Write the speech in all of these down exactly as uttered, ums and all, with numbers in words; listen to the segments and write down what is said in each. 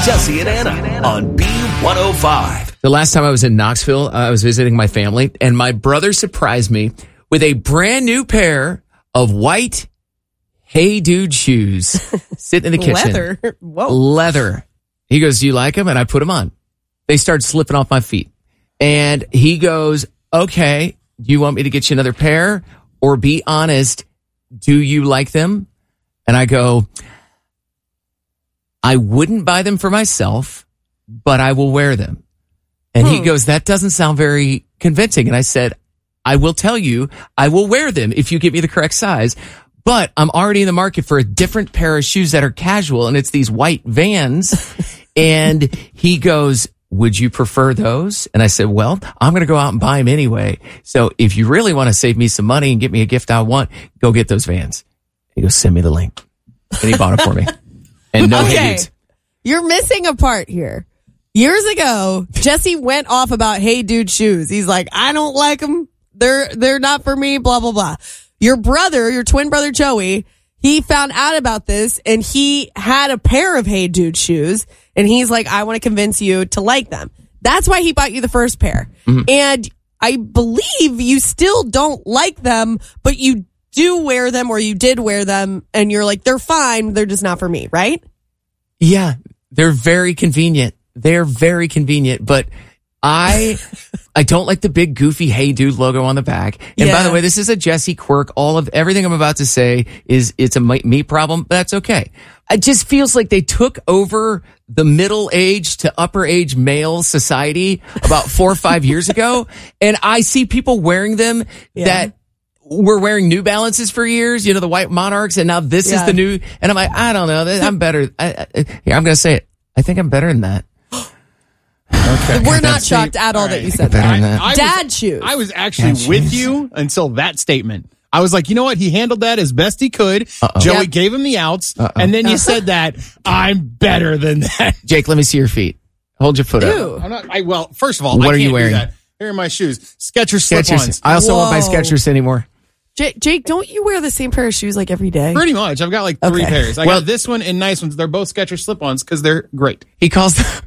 Jesse and Anna on B one oh five. The last time I was in Knoxville, uh, I was visiting my family, and my brother surprised me with a brand new pair of white Hey Dude shoes sitting in the kitchen. Leather? Whoa. Leather. He goes, do you like them? And I put them on. They started slipping off my feet. And he goes, okay, do you want me to get you another pair? Or be honest, do you like them? And I go, I wouldn't buy them for myself, but I will wear them. And hmm. he goes, that doesn't sound very convincing. And I said, I will tell you, I will wear them if you give me the correct size. But I'm already in the market for a different pair of shoes that are casual, and it's these white Vans. And he goes, would you prefer those? And I said, well, I'm going to go out and buy them anyway. So if you really want to save me some money and get me a gift I want, go get those Vans. He goes, send me the link. And he bought it for me. And no okay. Hey Dudes. You're missing a part here. Years ago, Jesse went off about Hey Dude shoes. He's like, I don't like them. They're, they're not for me, blah, blah, blah. Your brother, your twin brother Joey, he found out about this and he had a pair of Hey Dude shoes and he's like, I want to convince you to like them. That's why he bought you the first pair. Mm-hmm. And I believe you still don't like them, but you do wear them or you did wear them and you're like, they're fine. They're just not for me, right? Yeah, they're very convenient. They're very convenient, but I I don't like the big goofy Hey Dude logo on the back. And yeah. by the way, this is a Jesse quirk. All of everything I'm about to say is it's a me problem, but that's okay. It just feels like they took over the middle age to upper age male society about four or five years ago. And I see people wearing them yeah. that were wearing New Balances for years, you know, the white Monarchs. And now this yeah. is the new, and I'm like, I don't know. I'm better. I, I, here, I'm going to say it. I think I'm better than that. Okay. We're not shocked at all, all right. that you said that. I, I Dad was, shoes. I was actually Dad with shoes. you until that statement. I was like, you know what? He handled that as best he could. Uh-oh. Joey yep. gave him the outs. Uh-oh. And then you said that I'm better than that. Jake, let me see your feet. Hold your foot Ew. up. I'm not, I, well, first of all, what I are can't you wearing? do that. Here are my shoes. Skechers slip-ons. I also Whoa. won't buy Skechers anymore. Jake, Jake, don't you wear the same pair of shoes like every day? Pretty much. I've got like three Okay. pairs. I well, got this one and nice ones. They're both Skechers slip-ons because they're great. He calls them...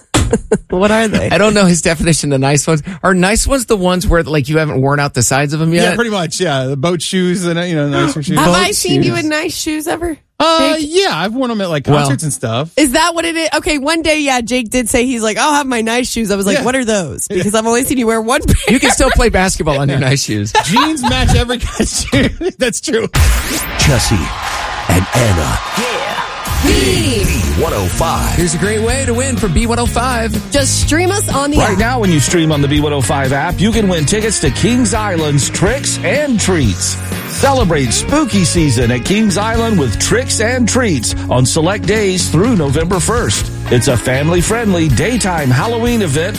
What are they? I don't know his definition of nice ones. Are nice ones the ones where like you haven't worn out the sides of them yet? Yeah, pretty much. Yeah, the boat shoes and, you know, nicer shoes. Have Boat I seen shoes. you in nice shoes ever? Uh, Jake? yeah, I've worn them at like Well- concerts and stuff. Is that what it is? Okay, one day, yeah, Jake did say he's like, I'll have my nice shoes. I was like, Yeah. what are those? Because I've only seen you wear one pair. You can still play basketball on your nice shoes. Jeans match every guy's shoe. That's true. Jesse and Anna. B one oh five. Here's a great way to win for B one oh five. Just stream us on the Right app. now, when you stream on the B one oh five app, you can win tickets to Kings Island's Tricks and Treats. Celebrate spooky season at Kings Island with Tricks and Treats on select days through November first. It's a family-friendly daytime Halloween event